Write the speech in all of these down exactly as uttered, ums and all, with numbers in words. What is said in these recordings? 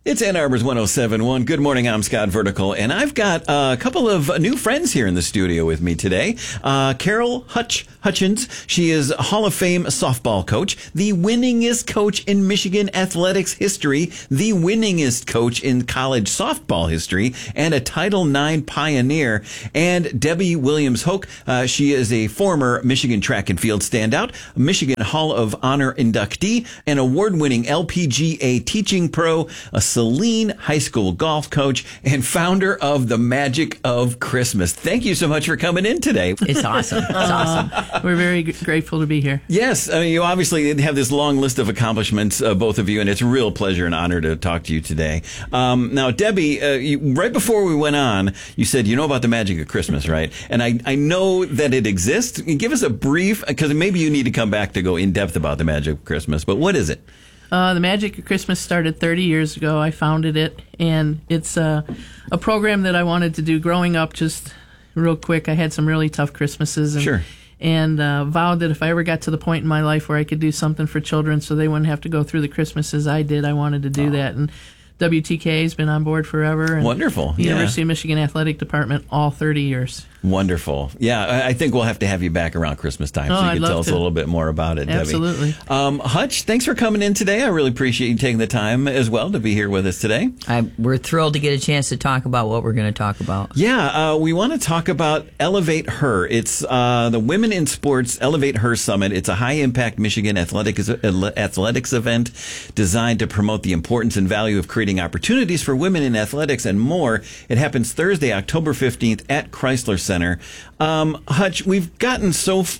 It's Ann Arbor's one oh seven point one. Good morning, I'm Scott Vertical, and I've got uh, a couple of new friends here in the studio with me today. Uh, Carol Hutch Hutchins, she is a Hall of Fame softball coach, the winningest coach in Michigan athletics history, the winningest coach in college softball history, and a Title nine pioneer. And Debbie Williams-Hoke, uh, she is a former Michigan track and field standout, Michigan Hall of Honor inductee, an award-winning L P G A teaching pro, a Saline High School golf coach, and founder of the Magic of Christmas. Thank you so much for coming in today. It's awesome. It's awesome. We're very g- grateful to be here. Yes, I mean, you obviously have this long list of accomplishments, uh, both of you, and it's a real pleasure and honor to talk to you today. Um, now, Debbie, uh, you, right before we went on, you said you know about the Magic of Christmas, right? And I, I know that it exists. Give us a brief, because maybe you need to come back to go in depth about the Magic of Christmas, but what is it? Uh, the Magic of Christmas started thirty years ago. I founded it, and it's uh, a program that I wanted to do growing up. Just real quick, I had some really tough Christmases, and, Sure. and uh, vowed that if I ever got to the point in my life where I could do something for children so they wouldn't have to go through the Christmases I did, I wanted to do oh. that. And W T K has been on board forever. And Wonderful. University yeah. of Michigan Athletic Department, all thirty years. Wonderful. Yeah, I think we'll have to have you back around Christmas time so oh, you I'd can love tell us to. a little bit more about it, Absolutely. Debbie. Um, Hutch, thanks for coming in today. I really appreciate you taking the time as well to be here with us today. I, we're thrilled to get a chance to talk about what we're going to talk about. Yeah, uh, we want to talk about Elevate Her. It's uh, the Women in Sports Elevate Her Summit. It's a high-impact Michigan athletics, athletics event designed to promote the importance and value of creating opportunities for women in athletics and more. It happens Thursday, October fifteenth at Chrysler Center. Um, Hutch, we've gotten so, f-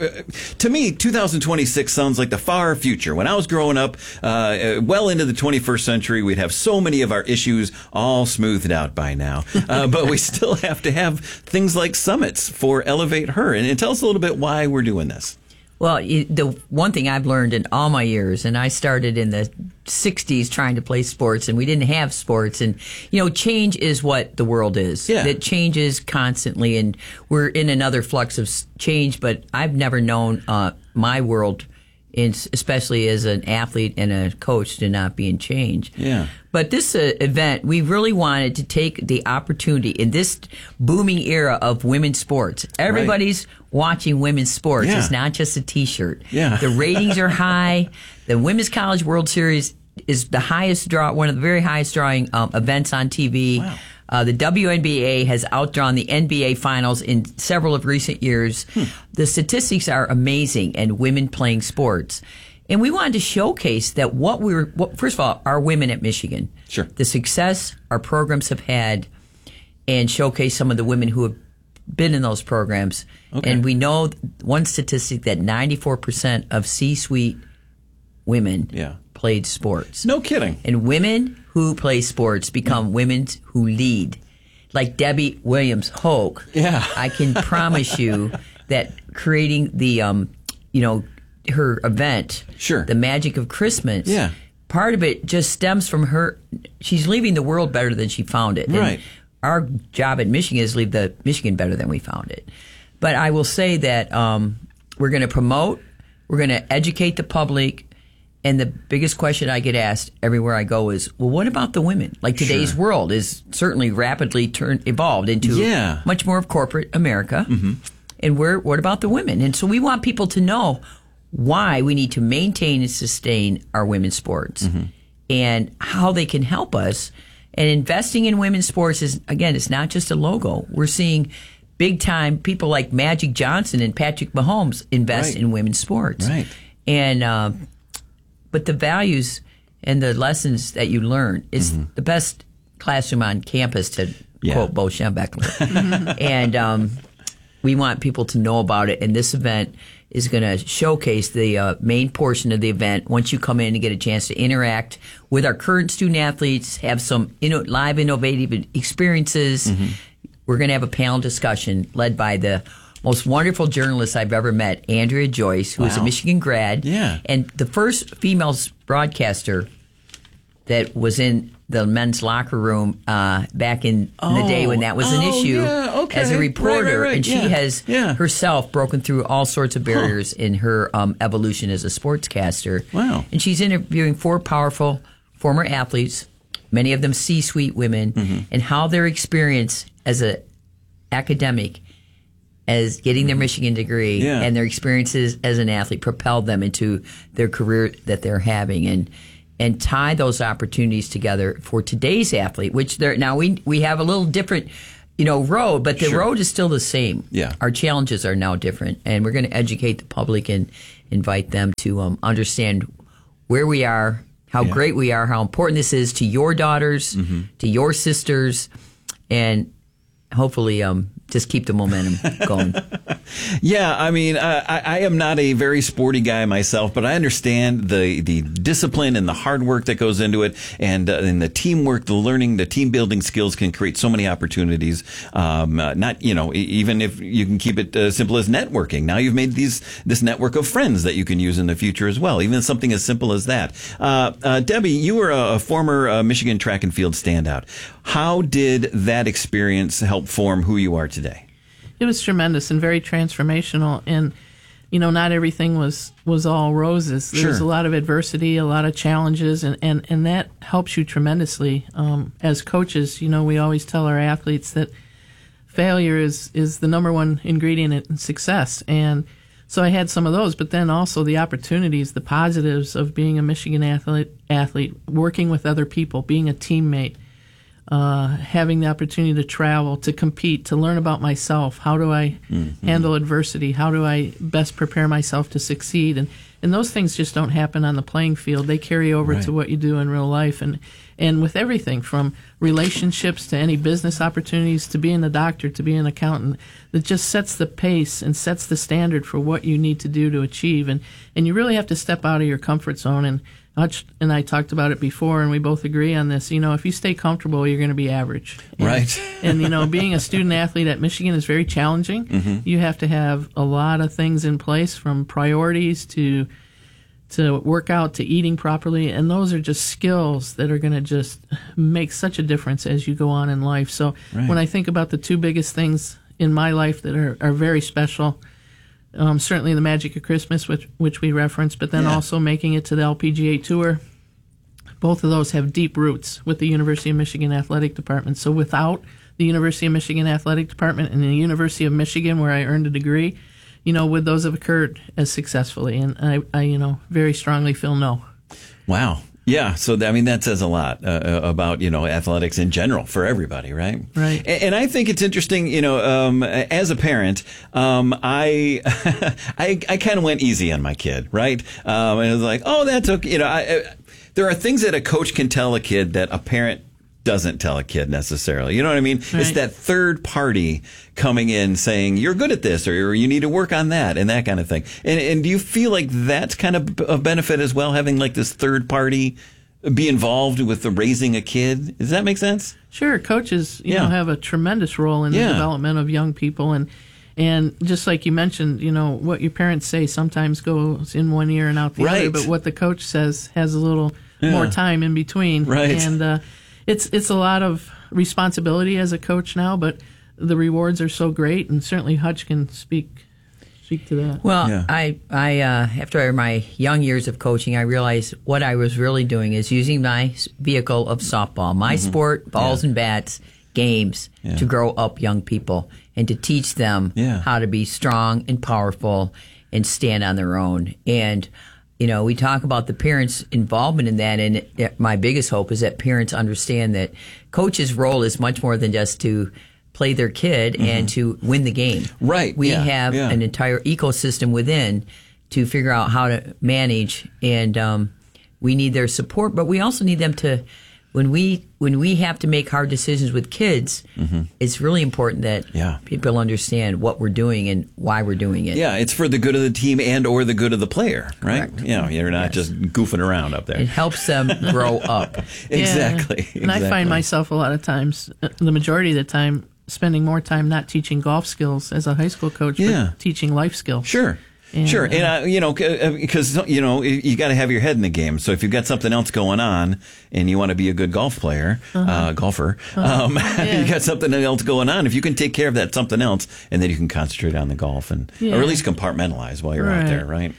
to me, two thousand twenty-six sounds like the far future. When I was growing up, uh, well into the twenty-first century, we'd have so many of our issues all smoothed out by now. Uh, but we still have to have things like summits for Elevate Her. And, and tell us a little bit why we're doing this. Well, the one thing I've learned in all my years, and I started in the sixties trying to play sports, and we didn't have sports. And, you know, change is what the world is. Yeah. It changes constantly, and we're in another flux of change. But I've never known uh, my world, in, especially as an athlete and a coach, to not be in change. Yeah. But this uh, event, we really wanted to take the opportunity in this booming era of women's sports. Everybody's right. watching women's sports. Yeah. It's not just a T-shirt. Yeah. The ratings are high. The Women's College World Series is the highest draw, one of the very highest drawing um, events on T V. Wow. Uh, the W N B A has outdrawn the N B A finals in several of recent years. Hmm. The statistics are amazing, and women playing sports. And we wanted to showcase that what we were, what, first of all, our women at Michigan. Sure. The success our programs have had, and showcase some of the women who have been in those programs. Okay. And we know one statistic that ninety-four percent of C-suite women yeah. played sports. No kidding. And women who play sports become yeah. women who lead. Like Debbie Williams-Hoke. Yeah. I can promise you that creating the, um, you know, her event, sure. the Magic of Christmas, yeah. part of it just stems from her. She's leaving the world better than she found it. Right. And our job at Michigan is to leave the Michigan better than we found it. But I will say that um, we're going to promote, we're going to educate the public, and the biggest question I get asked everywhere I go is, well, what about the women? Like today's sure. world is certainly rapidly turned evolved into yeah. much more of corporate America. Mm-hmm. And we're, what about the women? And so we want people to know why we need to maintain and sustain our women's sports mm-hmm. and how they can help us. And investing in women's sports is, again, it's not just a logo. We're seeing big time people like Magic Johnson and Patrick Mahomes invest right. in women's sports. Right. And, uh, but the values and the lessons that you learn is mm-hmm. the best classroom on campus, to yeah. quote Bo Schembechler. And um, we want people to know about it. And this event is going to showcase the uh, main portion of the event. Once you come in and get a chance to interact with our current student athletes, have some inno- live innovative experiences. Mm-hmm. We're going to have a panel discussion led by the most wonderful journalist I've ever met, Andrea Joyce, who wow. is a Michigan grad. Yeah. And the first female broadcaster that was in the men's locker room uh, back in, oh. in the day when that was an oh, issue yeah, okay. as a reporter. Right, right, right. And she yeah. has yeah. herself broken through all sorts of barriers huh. in her um, evolution as a sportscaster. Wow. And she's interviewing four powerful former athletes many of them C-suite women, mm-hmm. and how their experience as a academic, as getting their Michigan degree, yeah. and their experiences as an athlete propelled them into their career that they're having, and and tie those opportunities together for today's athlete, which they're now we we have a little different, you know, road, but the sure. road is still the same. Yeah. Our challenges are now different, and we're going to educate the public and invite them to um, understand where we are, how yeah. great we are, how important this is to your daughters, mm-hmm. to your sisters, and hopefully um, just keep the momentum going. Yeah, I mean, uh, I, I am not a very sporty guy myself, but I understand the, the discipline and the hard work that goes into it, and uh, and the teamwork, the learning, the team building skills can create so many opportunities. Um, uh, not you know, even if you can keep it uh, simple as networking. Now you've made these this network of friends that you can use in the future as well. Even something as simple as that. Uh, uh, Debbie, you were a, a former uh, Michigan track and field standout. How did that experience help form who you are today? It was tremendous and very transformational, and you know, not everything was, was all roses. There sure. was a lot of adversity, a lot of challenges, and, and, and that helps you tremendously. Um, as coaches, you know, we always tell our athletes that failure is, is the number one ingredient in success, and so I had some of those, but then also the opportunities, the positives of being a Michigan athlete, athlete, working with other people, being a teammate. Uh, having the opportunity to travel, to compete, to learn about myself. How do I mm-hmm. handle adversity? How do I best prepare myself to succeed? And and those things just don't happen on the playing field. They carry over right. to what you do in real life. And, and with everything from relationships to any business opportunities to being a doctor, to being an accountant, that just sets the pace and sets the standard for what you need to do to achieve. And, and you really have to step out of your comfort zone. And Hutch and I talked about it before, and we both agree on this. You know, if you stay comfortable, you're going to be average. And, right. and, you know, being a student athlete at Michigan is very challenging. Mm-hmm. You have to have a lot of things in place, from priorities to to workout to eating properly. And those are just skills that are going to just make such a difference as you go on in life. So right. when I think about the two biggest things in my life that are, are very special, Um, certainly the Magic of Christmas, which which we referenced, but then yeah. also making it to the L P G A Tour. Both of those have deep roots with the University of Michigan Athletic Department. So without the University of Michigan Athletic Department and the University of Michigan, where I earned a degree, you know, would those have occurred as successfully? And I, I you know, very strongly feel no. Wow. Yeah, so I mean that says a lot uh, about you know athletics in general for everybody, right? Right. And, and I think it's interesting, you know, um, as a parent, um, I I, I kind of went easy on my kid, right? Um, and it was like, oh, that's okay. You know, I, I, there are things that a coach can tell a kid that a parent doesn't tell a kid necessarily. You know what I mean? Right. It's that third party coming in saying, you're good at this, or you need to work on that, and that kind of thing. And, and do you feel like that's kind of a benefit as well, having like this third party be involved with the raising a kid? Does that make sense? Sure. Coaches, you yeah. know, have a tremendous role in the yeah. development of young people. And, and just like you mentioned, you know, what your parents say sometimes goes in one ear and out the right. other, but what the coach says has a little yeah. more time in between. Right. And, uh, It's it's a lot of responsibility as a coach now, but the rewards are so great, and certainly Hutch can speak speak to that. Well, yeah. I I uh, after my young years of coaching, I realized what I was really doing is using my vehicle of softball, my mm-hmm. sport, balls yeah. and bats, games, yeah. to grow up young people and to teach them yeah. how to be strong and powerful and stand on their own. And you know, we talk about the parents' involvement in that, and it, my biggest hope is that parents understand that coach's role is much more than just to play their kid mm-hmm. and to win the game. Right. We yeah. have yeah. an entire ecosystem within to figure out how to manage, and um, we need their support, but we also need them to, when we when we have to make hard decisions with kids, mm-hmm. it's really important that yeah. people understand what we're doing and why we're doing it. Yeah, it's for the good of the team and or the good of the player, right? Correct. You know, you're not yes. just goofing around up there. It helps them grow up. exactly. Yeah. And exactly. I find myself a lot of times, the majority of the time, spending more time not teaching golf skills as a high school coach, yeah. but teaching life skills. Sure. And, sure, and uh, you know, because you know, you got to have your head in the game. So if you've got something else going on, and you want to be a good golf player, uh-huh. uh, golfer, uh-huh. um, yeah. you got something else going on. If you can take care of that something else, and then you can concentrate on the golf, and yeah. or at least compartmentalize while you're right. out there, right?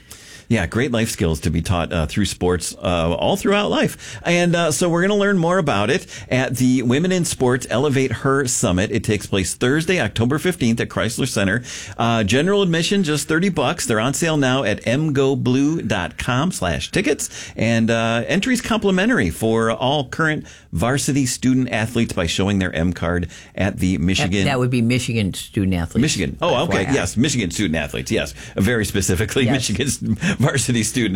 Yeah, great life skills to be taught uh, through sports uh, all throughout life. And uh, so we're going to learn more about it at the Women in Sports Elevate Her Summit. It takes place Thursday, October fifteenth at Chrysler Center. Uh, general admission, just thirty bucks. They're on sale now at m go blue dot com slash tickets. And uh, entries complimentary for all current varsity student athletes by showing their M card at the Michigan. That, that would be Michigan student athletes. Michigan. Oh, okay. F Y I. Yes. Michigan student athletes. Yes. Very specifically, Yes. Michigan's varsity student